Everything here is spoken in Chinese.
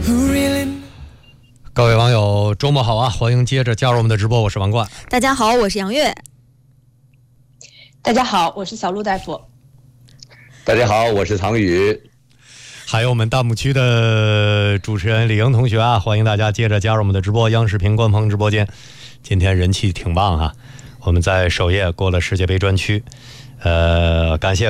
各位网友周末好啊，欢迎接着加入我们的直播，我是王冠。 大家好，我是杨月。 大家好，我是小陆大夫。 大家好，我是唐宇。 还有我们弹幕区的主持人李莹同学啊，欢迎大家接着加入我们的直播，央视频官方直播间。今天人气挺棒啊，我们在首页过了世界杯专区，感谢